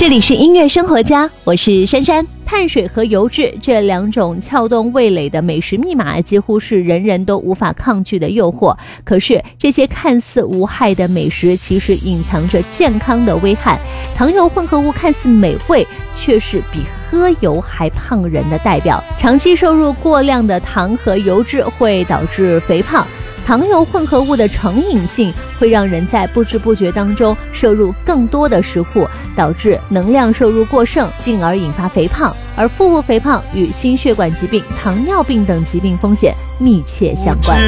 里是音乐生活家，我是珊珊。碳水和油脂这两种撬动味蕾的美食密码，几乎是人人都无法抗拒的诱惑。可是这些看似无害的美食，其实隐藏着健康的危害。糖油混合物看似美味，却是比喝油还胖人的代表。长期摄入过量的糖和油脂会导致肥胖。糖油混合物的成瘾性会让人在不知不觉当中摄入更多的食物，导致能量摄入过剩，进而引发肥胖。而腹部肥胖与心血管疾病、糖尿病等疾病风险密切相关。